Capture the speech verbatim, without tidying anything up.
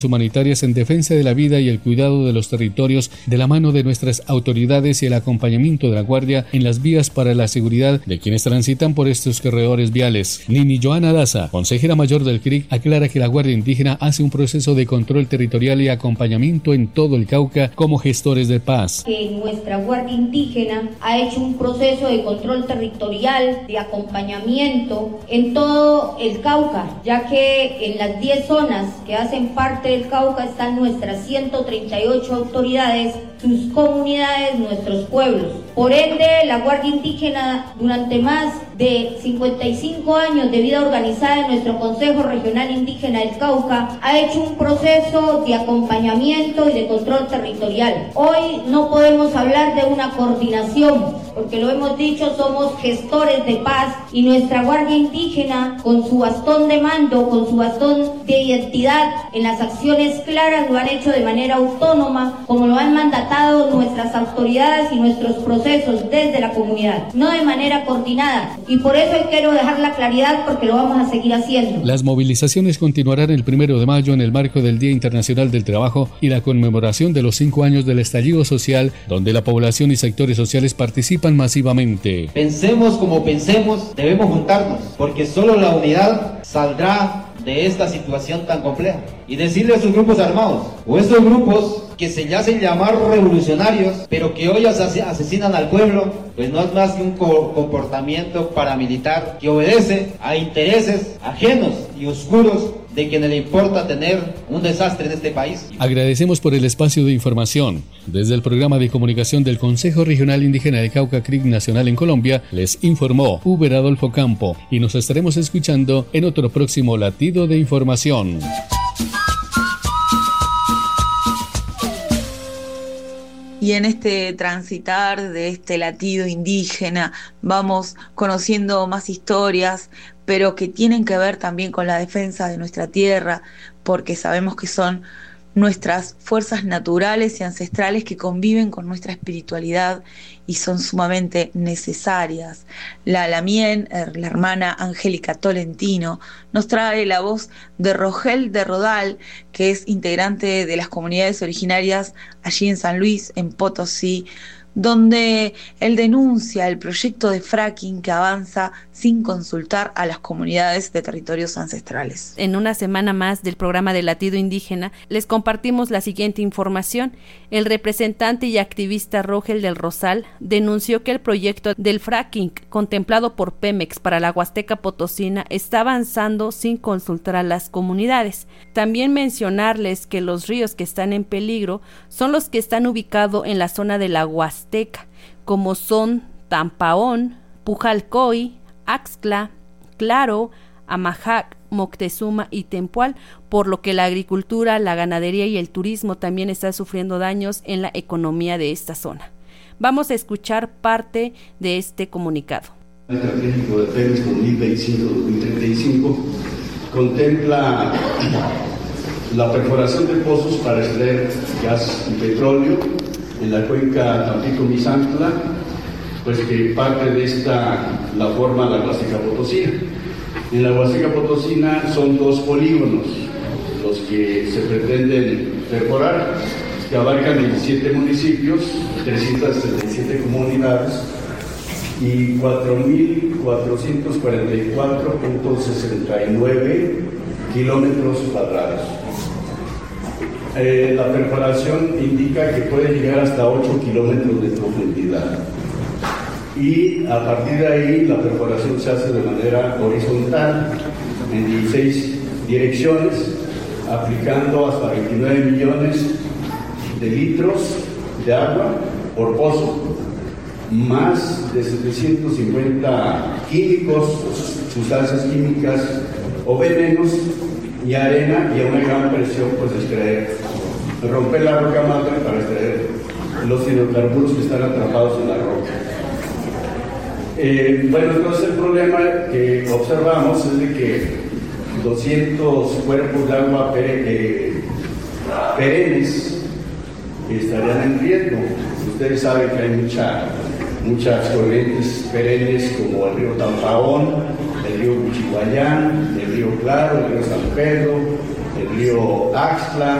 humanitarias en defensa de la vida y el cuidado de los territorios de la mano de nuestras autoridades y el acompañamiento de la Guardia en las vías para la seguridad de quienes transitan por estos corredores viales. Nini Joana Daza, consejera mayor del C R I C, aclara que la Guardia Indígena hace un proceso de control territorial y acompañamiento en todo el Cauca como gestores de paz. Que nuestra Guardia Indígena ha hecho un proceso de control territorial, de acompañamiento en todo el Cauca, ya que en las diez zonas que hacen parte del Cauca están nuestras ciento treinta y ocho autoridades, sus comunidades, nuestros pueblos. Por ende, la Guardia Indígena, durante más de cincuenta y cinco años de vida organizada en nuestro Consejo Regional Indígena del Cauca, ha hecho un proceso de acompañamiento y de control territorial. Hoy no podemos hablar de una coordinación, porque lo hemos dicho, somos gestores de paz, y nuestra Guardia Indígena, con su bastón de mando, con su bastón de identidad, en las acciones claras lo han hecho de manera autónoma, como lo han mandatado nuestras autoridades y nuestros procesos desde la comunidad, no de manera coordinada. Y por eso hoy quiero dejar la claridad, porque lo vamos a seguir haciendo. Las movilizaciones continuarán el primero de mayo en el marco del Día Internacional del Trabajo y la conmemoración de los cinco años del estallido social, donde la población y sectores sociales participan masivamente. Pensemos como pensemos, debemos juntarnos, porque solo la unidad saldrá de esta situación tan compleja. Y decirle a esos grupos armados, o estos grupos que se hacen llamar revolucionarios, pero que hoy asesinan al pueblo, pues no es más que un co- comportamiento paramilitar que obedece a intereses ajenos y oscuros de quienes le importa tener un desastre en este país. Agradecemos por el espacio de información. Desde el programa de comunicación del Consejo Regional Indígena de Cauca C R I C Nacional en Colombia, les informó Uber Adolfo Campo, y nos estaremos escuchando en otro próximo latido de información. Y en este transitar de este latido indígena vamos conociendo más historias, pero que tienen que ver también con la defensa de nuestra tierra, porque sabemos que son nuestras fuerzas naturales y ancestrales que conviven con nuestra espiritualidad y son sumamente necesarias. La Lamien, la hermana Angélica Tolentino, nos trae la voz de Rogel de Rodal, que es integrante de las comunidades originarias allí en San Luis, en Potosí, donde él denuncia el proyecto de fracking que avanza sin consultar a las comunidades de territorios ancestrales. En una semana más del programa de Latido Indígena, les compartimos la siguiente información. El representante y activista Rogel del Rosal denunció que el proyecto del fracking contemplado por Pemex para la Huasteca Potosina está avanzando sin consultar a las comunidades. También mencionarles que los ríos que están en peligro son los que están ubicados en la zona de la Huasteca, como son Tampaón, Pujalcoy, Axtla, Claro, Amajac, Moctezuma y Tempual, por lo que la agricultura, la ganadería y el turismo también están sufriendo daños en la economía de esta zona. Vamos a escuchar parte de este comunicado. El estratégico de Pemex dos mil veinticinco a dos mil treinta y cinco contempla la perforación de pozos para extraer gas y petróleo en la cuenca Tampico-Misantla, pues que parte de esta la forma la Huasteca Potosina. En la Huasteca Potosina son dos polígonos los que se pretenden perforar, que abarcan veintisiete municipios, trescientas setenta y siete comunidades y cuatro mil cuatrocientos cuarenta y cuatro punto sesenta y nueve kilómetros cuadrados. Eh, la perforación indica que puede llegar hasta ocho kilómetros de profundidad. Y a partir de ahí la perforación se hace de manera horizontal en dieciséis direcciones, aplicando hasta veintinueve millones de litros de agua por pozo, más de setecientos cincuenta químicos, sustancias químicas o venenos y arena, y a una gran presión, pues extraer, romper la roca madre para extraer los hidrocarburos que están atrapados en la roca. Eh, bueno, entonces el problema que observamos es de que doscientos cuerpos de agua pere, eh, perennes estarían en riesgo. Ustedes saben que hay mucha, muchas corrientes perennes como el río Tampaón, el río Cuchihuayán, el río Claro, el río San Pedro, el río Axtla,